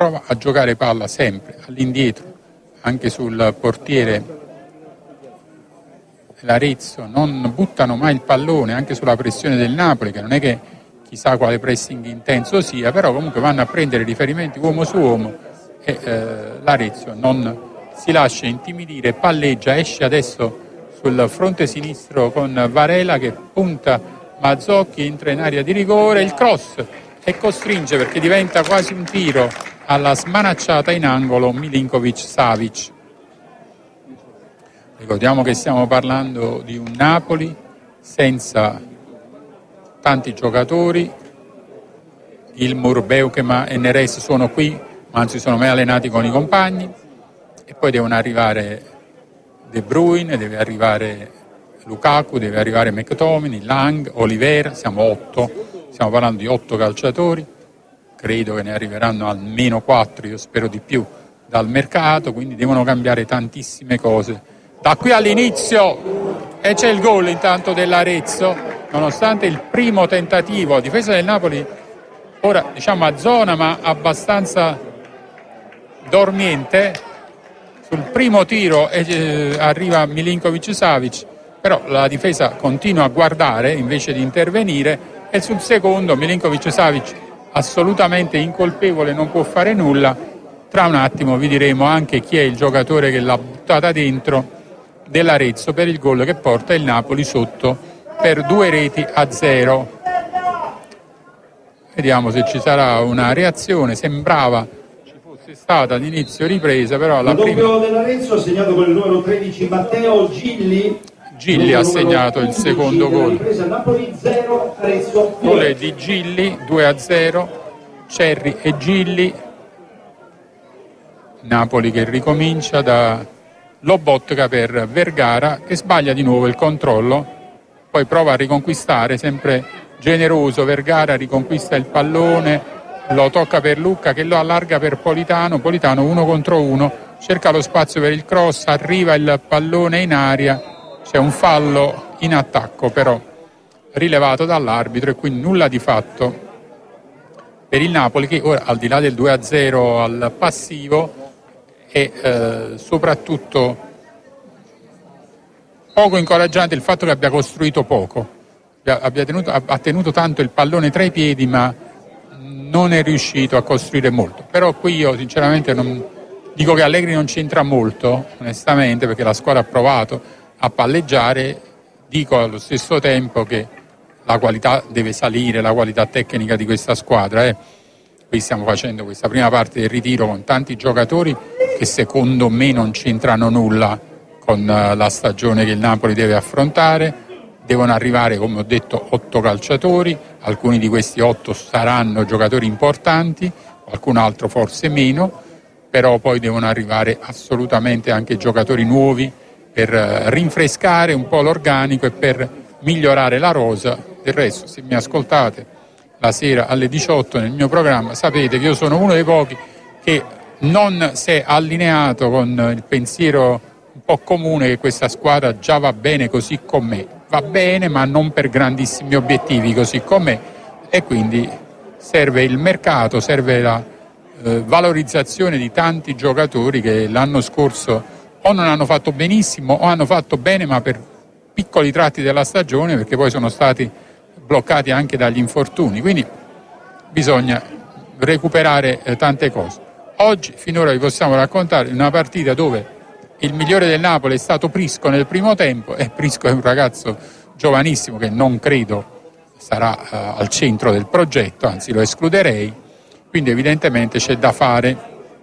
prova a giocare palla sempre all'indietro, anche sul portiere l'Arezzo, non buttano mai il pallone anche sulla pressione del Napoli, che non è che chissà quale pressing intenso sia, però comunque vanno a prendere riferimenti uomo su uomo e l'Arezzo non si lascia intimidire, palleggia, esce adesso sul fronte sinistro con Varela che punta Mazzocchi, entra in area di rigore, il cross e costringe, perché diventa quasi un tiro, alla smanacciata in angolo Milinković-Savić. Ricordiamo che stiamo parlando di un Napoli senza tanti giocatori, Gilmour, Beukema e Neres sono qui, ma non si sono mai allenati con i compagni, e poi devono arrivare De Bruyne, deve arrivare Lukaku, deve arrivare McTominay, Lang, Oliveira, siamo 8, stiamo parlando di 8 calciatori, credo che ne arriveranno almeno 4, io spero di più, dal mercato, quindi devono cambiare tantissime cose. Da qui all'inizio, e c'è il gol intanto dell'Arezzo, nonostante il primo tentativo, difesa del Napoli, ora diciamo a zona ma abbastanza dormiente, sul primo tiro arriva Milinković-Savić, però la difesa continua a guardare invece di intervenire, e sul secondo Milinković-Savić assolutamente incolpevole, non può fare nulla. Tra un attimo vi diremo anche chi è il giocatore che l'ha buttata dentro dell'Arezzo per il gol che porta il Napoli sotto per 2-0. Vediamo se ci sarà una reazione, sembrava ci fosse stata all'inizio ripresa, però alla prima... Il doppio dell'Arezzo segnato con il numero 13 Matteo Gilli ha segnato il secondo gol. Napoli 0, Arezzo 2. Gol di Gilli, 2-0, Cerri e Gilli. Napoli che ricomincia da Lobotka per Vergara, che sbaglia di nuovo il controllo, poi prova a riconquistare, sempre generoso Vergara, riconquista il pallone, lo tocca per Lucca che lo allarga per Politano 1 contro 1, cerca lo spazio per il cross, arriva il pallone in aria, c'è un fallo in attacco però rilevato dall'arbitro e quindi nulla di fatto per il Napoli, che ora al di là del 2-0 al passivo e soprattutto poco incoraggiante il fatto che abbia costruito poco, ha tenuto tanto il pallone tra i piedi ma non è riuscito a costruire molto. Però qui io sinceramente non dico che Allegri non c'entra molto, onestamente, perché la squadra ha provato a palleggiare, dico allo stesso tempo che la qualità deve salire, la qualità tecnica di questa squadra. Qui stiamo facendo questa prima parte del ritiro con tanti giocatori che secondo me non c'entrano nulla con la stagione che il Napoli deve affrontare. Devono arrivare, come ho detto, 8 calciatori, alcuni di questi 8 saranno giocatori importanti, qualcun altro forse meno, però poi devono arrivare assolutamente anche giocatori nuovi per rinfrescare un po' l'organico e per migliorare la rosa. Del resto, se mi ascoltate la sera alle 18 nel mio programma, sapete che io sono uno dei pochi che non si è allineato con il pensiero un po' comune che questa squadra già va bene così com'è. Va bene, ma non per grandissimi obiettivi così com'è, e quindi serve il mercato, serve la valorizzazione di tanti giocatori che l'anno scorso o non hanno fatto benissimo o hanno fatto bene ma per piccoli tratti della stagione, perché poi sono stati bloccati anche dagli infortuni, quindi bisogna recuperare tante cose. Oggi finora vi possiamo raccontare una partita dove il migliore del Napoli è stato Prisco nel primo tempo, e Prisco è un ragazzo giovanissimo che non credo sarà al centro del progetto, anzi lo escluderei, quindi evidentemente c'è da fare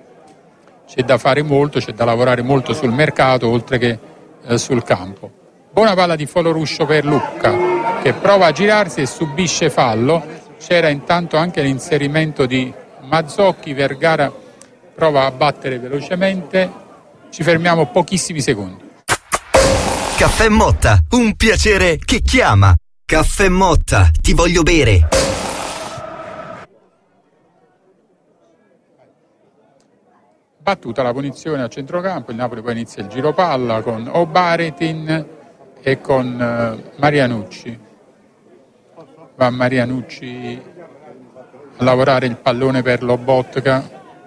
molto, c'è da lavorare molto sul mercato oltre che sul campo. Buona palla di Foloruscio per Lucca che prova a girarsi e subisce fallo. C'era intanto anche l'inserimento di Mazzocchi, Vergara prova a battere velocemente, ci fermiamo pochissimi secondi. Caffè Motta, un piacere che chiama. Caffè Motta, ti voglio bere. Battuta la punizione a centrocampo, il Napoli poi inizia il giro palla con Obaretin e con Marianucci. Va Marianucci a lavorare il pallone per Lobotka.